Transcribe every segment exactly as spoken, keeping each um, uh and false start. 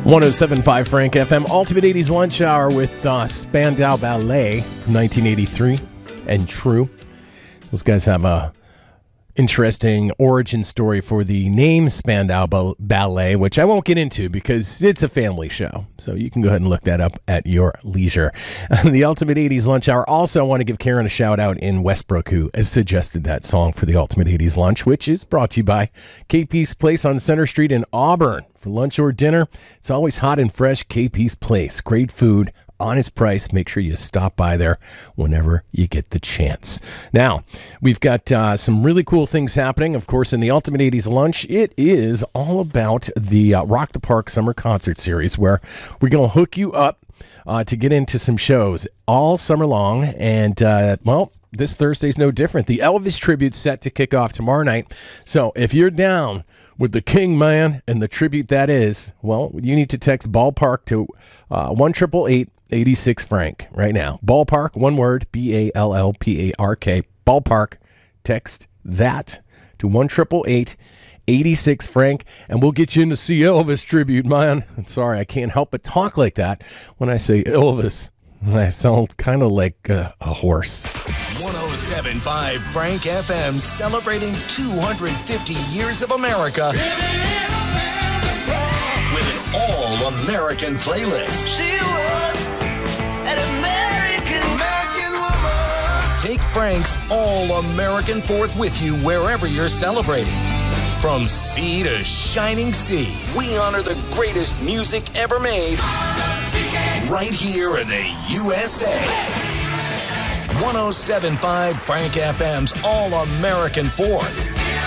one oh seven point five Frank F M, Ultimate eighties Lunch Hour with uh, Spandau Ballet from nineteen eighty-three and True. Those guys have a interesting origin story for the name Spandau Ballet, which I won't get into because it's a family show. So you can go ahead and look that up at your leisure. The Ultimate eighties Lunch Hour. Also, I want to give Karen a shout out in Westbrook, who has suggested that song for the Ultimate eighties Lunch, which is brought to you by K P's Place on Center Street in Auburn. For lunch or dinner, it's always hot and fresh. K P's Place. Great food. Honest price. Make sure you stop by there whenever you get the chance. Now, we've got uh, some really cool things happening. Of course, in the Ultimate eighties Lunch, it is all about the uh, Rock the Park Summer Concert Series, where we're going to hook you up uh, to get into some shows all summer long. And, uh, well, this Thursday's no different. The Elvis tribute's set to kick off tomorrow night. So if you're down with the King Man and the tribute that is, well, you need to text ballpark to uh, one eight eight eight, eighty-six Frank right now. Ballpark, one word, B A L L P A R K. Ballpark. Text that to one eight eight eight, eighty-six Frank, and we'll get you in to see Elvis tribute, man. I'm sorry, I can't help but talk like that when I say Elvis. I sound kind of like uh, a horse. one oh seven point five Frank F M, celebrating two hundred fifty years of America with an all-American playlist. She was an American, American woman. Take Frank's all-American fourth with you wherever you're celebrating. From sea to shining sea, we honor the greatest music ever made right here in the U S A. one oh seven point five Frank F M's All-American Fourth.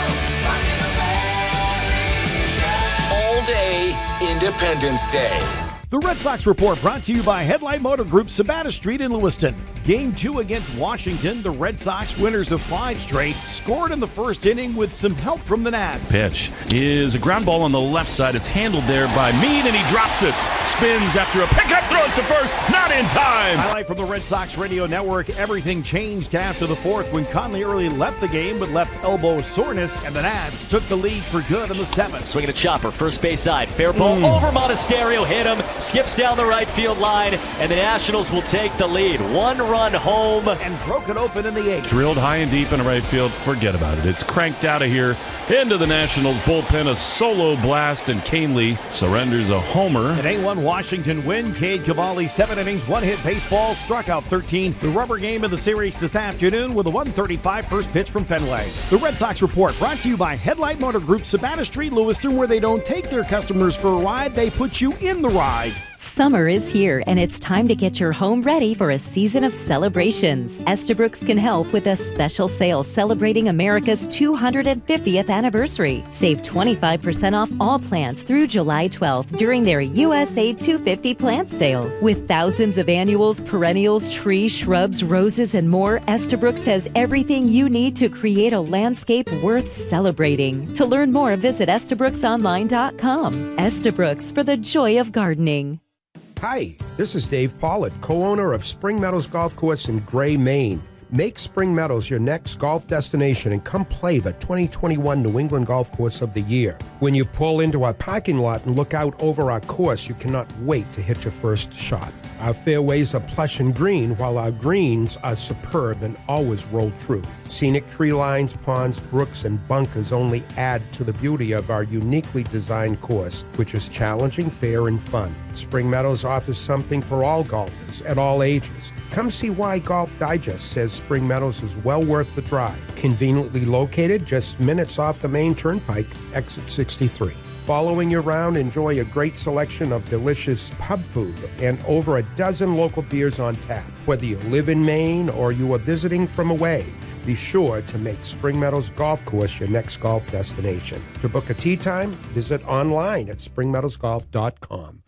All day Independence Day. The Red Sox Report brought to you by Headlight Motor Group, Savannah Street in Lewiston. Game two against Washington, the Red Sox, winners of five straight, scored in the first inning with some help from the Nats. Pitch is a ground ball on the left side. It's handled there by Mead, and he drops it. Spins after a pickup, throws to first, not in time. Highlight from the Red Sox Radio Network, everything changed after the fourth when Conley early left the game but left elbow soreness, and the Nats took the lead for good in the seventh. Swinging a chopper, first base side, fair ball mm. over Monasterio, hit him. Skips down the right field line, and the Nationals will take the lead. One run home. And broke it open in the eighth. Drilled high and deep in right field. Forget about it. It's cranked out of here. Into the Nationals bullpen, a solo blast, and Canely surrenders a homer. An eight one Washington win. Cade Cavalli, seven innings, one hit baseball, struck out thirteen. The rubber game of the series this afternoon with a one thirty-five first pitch from Fenway. The Red Sox Report brought to you by Headlight Motor Group, Savannah Street, Lewiston, where they don't take their customers for a ride, they put you in the ride. Summer is here, and it's time to get your home ready for a season of celebrations. Estabrooks can help with a special sale celebrating America's two hundred fiftieth anniversary. Save twenty-five percent off all plants through July twelfth during their U S A two fifty plant sale. With thousands of annuals, perennials, trees, shrubs, roses, and more, Estabrooks has everything you need to create a landscape worth celebrating. To learn more, visit estabrooks online dot com. Estabrooks, for the joy of gardening. Hi, this is Dave Pollard, co-owner of Spring Meadows Golf Course in Gray, Maine. Make Spring Meadows your next golf destination and come play the twenty twenty-one New England Golf Course of the Year. When you pull into our parking lot and look out over our course, you cannot wait to hit your first shot. Our fairways are plush and green, while our greens are superb and always roll true. Scenic tree lines, ponds, brooks, and bunkers only add to the beauty of our uniquely designed course, which is challenging, fair, and fun. Spring Meadows offers something for all golfers at all ages. Come see why Golf Digest says Spring Meadows is well worth the drive. Conveniently located just minutes off the main turnpike, exit sixty-three. Following you around, enjoy a great selection of delicious pub food and over a dozen local beers on tap. Whether you live in Maine or you are visiting from away, be sure to make Spring Meadows Golf Course your next golf destination. To book a tee time, visit online at spring meadows golf dot com.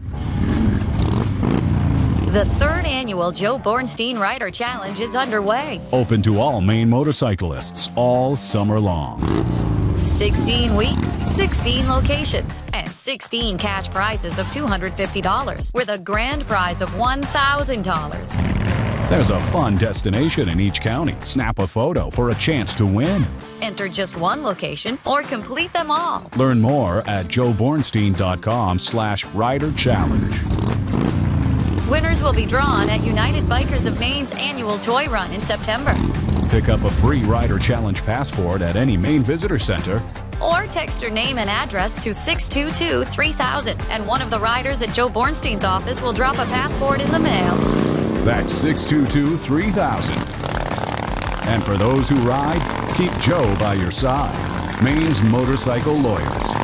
The third annual Joe Bornstein Rider Challenge is underway. Open to all Maine motorcyclists all summer long. sixteen weeks, sixteen locations, and sixteen cash prizes of two hundred fifty dollars with a grand prize of one thousand dollars. There's a fun destination in each county. Snap a photo for a chance to win. Enter just one location or complete them all. Learn more at joe bornstein dot com slash rider challenge. Winners will be drawn at United Bikers of Maine's annual toy run in September. Pick up a free Rider Challenge passport at any Maine Visitor Center. Or text your name and address to six two two, three thousand, and one of the riders at Joe Bornstein's office will drop a passport in the mail. That's six two two, three thousand. And for those who ride, keep Joe by your side. Maine's Motorcycle Lawyers.